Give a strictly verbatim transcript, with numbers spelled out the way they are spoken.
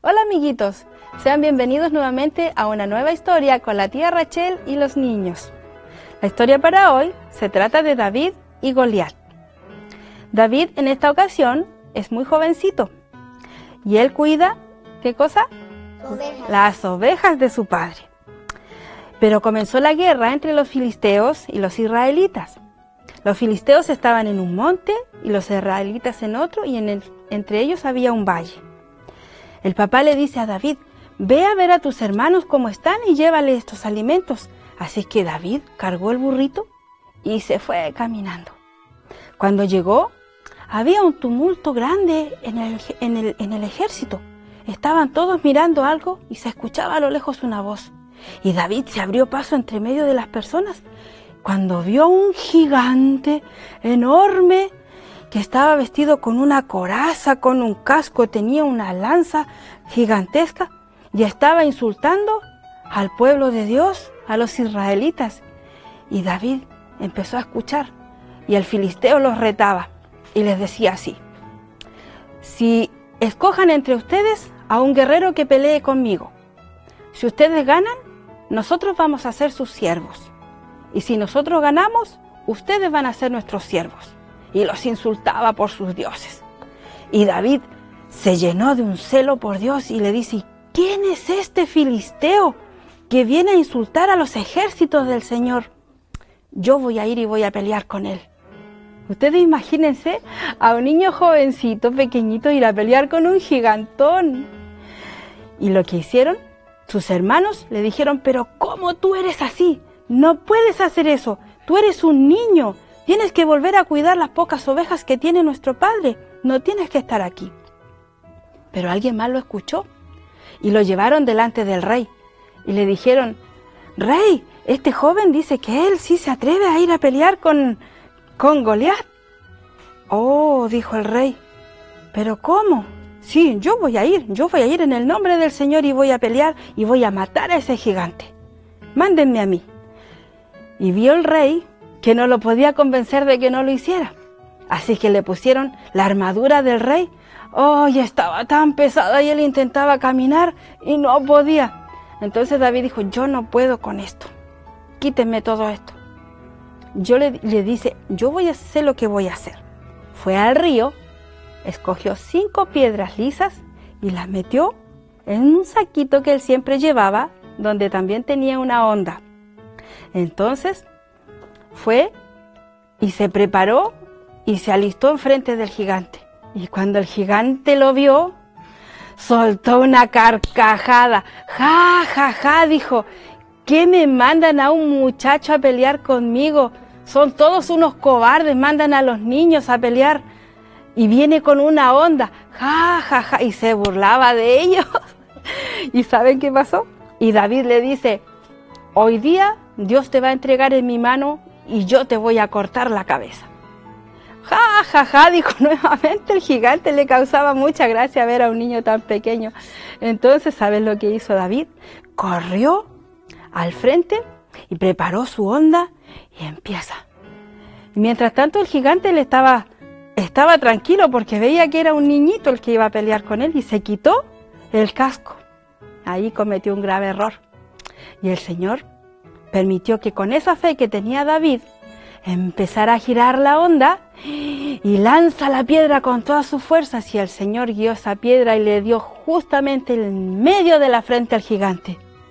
Hola amiguitos, sean bienvenidos nuevamente a una nueva historia con la tía Rachel y los niños. La historia para hoy se trata de David y Goliat. David en esta ocasión es muy jovencito y él cuida, ¿qué cosa? Ovejas. Las ovejas de su padre. Pero comenzó la guerra entre los filisteos y los israelitas. Los filisteos estaban en un monte y los israelitas en otro, y en el, entre ellos había un valle. El papá le dice a David: ve a ver a tus hermanos cómo están y llévale estos alimentos. Así que David cargó el burrito y se fue caminando. Cuando llegó, había un tumulto grande en el, en el, en el ejército. Estaban todos mirando algo y se escuchaba a lo lejos una voz. Y David se abrió paso entre medio de las personas cuando vio un gigante enorme que estaba vestido con una coraza, con un casco, tenía una lanza gigantesca y estaba insultando al pueblo de Dios, a los israelitas. Y David empezó a escuchar y el filisteo los retaba y les decía así: si escojan entre ustedes a un guerrero que pelee conmigo, si ustedes ganan, nosotros vamos a ser sus siervos. Y si nosotros ganamos, ustedes van a ser nuestros siervos. Y los insultaba por sus dioses. Y David se llenó de un celo por Dios y le dice: ¿quién es este filisteo que viene a insultar a los ejércitos del Señor? Yo voy a ir y voy a pelear con él. Ustedes imagínense a un niño jovencito, pequeñito, ir a pelear con un gigantón. Y lo que hicieron, sus hermanos le dijeron: pero ¿cómo tú eres así? No puedes hacer eso, tú eres un niño, tienes que volver a cuidar las pocas ovejas que tiene nuestro padre, no tienes que estar aquí. Pero alguien más lo escuchó y lo llevaron delante del rey y le dijeron: rey, este joven dice que él sí se atreve a ir a pelear con, con Goliat. Oh, dijo el rey, ¿pero cómo? Sí, yo voy a ir, yo voy a ir en el nombre del Señor y voy a pelear y voy a matar a ese gigante. Mándenme a mí. Y vio el rey que no lo podía convencer de que no lo hiciera. Así que le pusieron la armadura del rey. Oh, y estaba tan pesada y él intentaba caminar y no podía. Entonces David dijo: yo no puedo con esto. Quítenme todo esto. Yo le, le dice: yo voy a hacer lo que voy a hacer. Fue al río, escogió cinco piedras lisas y las metió en un saquito que él siempre llevaba, donde también tenía una honda. Entonces fue y se preparó y se alistó enfrente del gigante. Y cuando el gigante lo vio, soltó una carcajada. ¡Ja, ja, ja!, dijo: ¿qué me mandan a un muchacho a pelear conmigo? Son todos unos cobardes, mandan a los niños a pelear. Y viene con una honda. ¡Ja, ja, ja! Y se burlaba de ellos. ¿Y saben qué pasó? Y David le dice: hoy día Dios te va a entregar en mi mano y yo te voy a cortar la cabeza. Ja, ja, ja, dijo nuevamente el gigante. Le causaba mucha gracia ver a un niño tan pequeño. Entonces, ¿sabes lo que hizo David? Corrió al frente y preparó su honda y empieza. Y mientras tanto el gigante le estaba, estaba tranquilo porque veía que era un niñito el que iba a pelear con él y se quitó el casco. Ahí cometió un grave error. Y el Señor permitió que con esa fe que tenía David empezara a girar la honda y lanza la piedra con todas sus fuerzas, y el Señor guió esa piedra y le dio justamente en medio de la frente al gigante.